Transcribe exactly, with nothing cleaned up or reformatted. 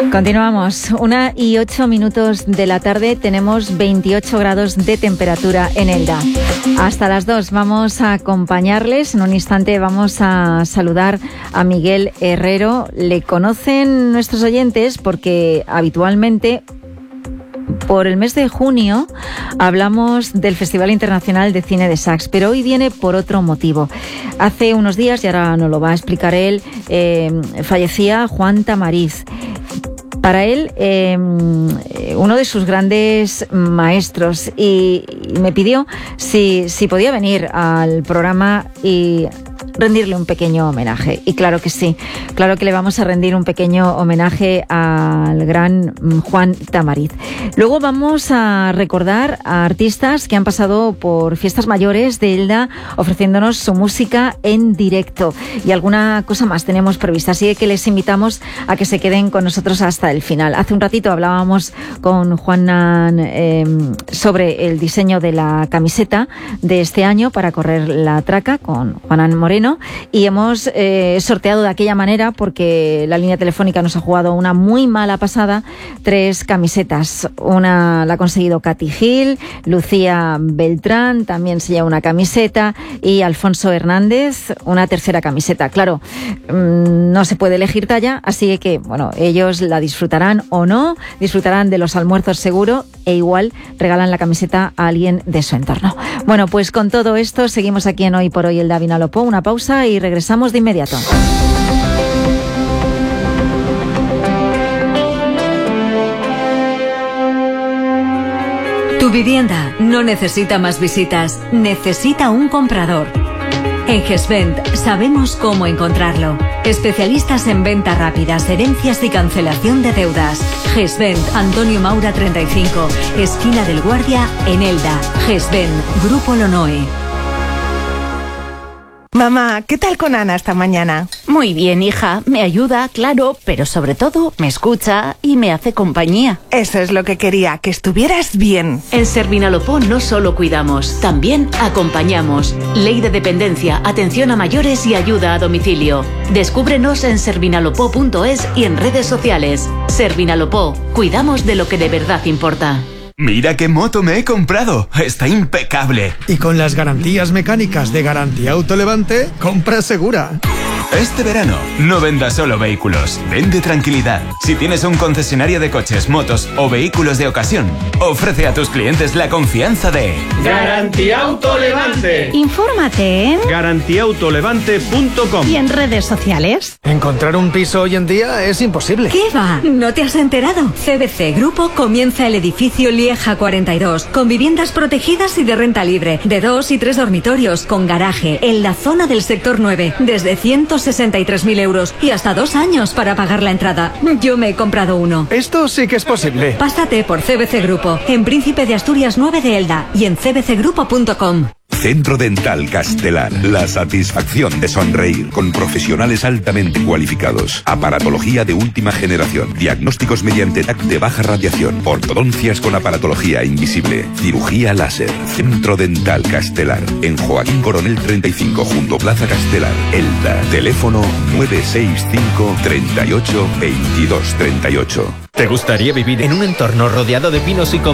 Continuamos. Una y ocho minutos de la tarde. Tenemos veintiocho grados de temperatura en Elda. Hasta las dos vamos a acompañarles. En un instante vamos a saludar a Miguel Herrero. Le conocen nuestros oyentes porque habitualmente por el mes de junio hablamos del Festival Internacional de Cine de Sants, pero hoy viene por otro motivo. Hace unos días, y ahora nos lo va a explicar él, eh, fallecía Juan Tamariz. Para él, eh, uno de sus grandes maestros, y, y me pidió si, si podía venir al programa y rendirle un pequeño homenaje. Y claro que sí, claro que le vamos a rendir un pequeño homenaje al gran Juan Tamariz. Luego vamos a recordar a artistas que han pasado por fiestas mayores de Elda ofreciéndonos su música en directo. Y alguna cosa más tenemos prevista, así que les invitamos a que se queden con nosotros hasta el final. Hace un ratito hablábamos con Juanan eh, sobre el diseño de la camiseta de este año para correr la traca con Juanan Moreno, y hemos eh, sorteado de aquella manera, porque la línea telefónica nos ha jugado una muy mala pasada, tres camisetas. Una la ha conseguido Katy Gil, Lucía Beltrán también se lleva una camiseta, y Alfonso Hernández una tercera camiseta. Claro, mmm, no se puede elegir talla, así que bueno, ellos la disfrutarán o no, disfrutarán de los almuerzos seguro, e igual regalan la camiseta a alguien de su entorno. Bueno, pues con todo esto seguimos aquí en Hoy por Hoy Elda Vinalopó. Una pausa y regresamos de inmediato. Tu vivienda no necesita más visitas, necesita un comprador. En GESVENT sabemos cómo encontrarlo. Especialistas en venta rápidas, herencias y cancelación de deudas. GESVENT, Antonio Maura treinta y cinco, esquina del Guardia, en Elda. GESVENT, Grupo Lonoe. Mamá, ¿qué tal con Ana esta mañana? Muy bien, hija. Me ayuda, claro, pero sobre todo me escucha y me hace compañía. Eso es lo que quería, que estuvieras bien. En Servinalopó no solo cuidamos, también acompañamos. Ley de dependencia, atención a mayores y ayuda a domicilio. Descúbrenos en servinalopó punto es y en redes sociales. Servinalopó, cuidamos de lo que de verdad importa. ¡Mira qué moto me he comprado! ¡Está impecable! Y con las garantías mecánicas de Garantía Autolevante, compra segura. Este verano, no vendas solo vehículos, vende tranquilidad. Si tienes un concesionario de coches, motos o vehículos de ocasión, ofrece a tus clientes la confianza de Garantía Autolevante. Infórmate en garantía autolevante punto com y en redes sociales. Encontrar un piso hoy en día es imposible. ¿Qué va? ¿No te has enterado? C B C Grupo comienza el edificio Lieja cuarenta y dos, con viviendas protegidas y de renta libre, de dos y tres dormitorios, con garaje, en la zona del sector nueve, desde ciento sesenta y tres mil euros y hasta dos años para pagar la entrada. Yo me he comprado uno. Esto sí que es posible. Pásate por C B C Grupo, en Príncipe de Asturias nueve de Elda y en c b c grupo punto com. Centro Dental Castelar. La satisfacción de sonreír con profesionales altamente cualificados. Aparatología de última generación. Diagnósticos mediante T A C de baja radiación. Ortodoncias con aparatología invisible. Cirugía láser. Centro Dental Castelar. En Joaquín Coronel treinta y cinco, junto Plaza Castelar, Elda. Teléfono nueve seis cinco, treinta y ocho, veintidós treinta y ocho. ¿Te gustaría vivir en un entorno rodeado de pinos y con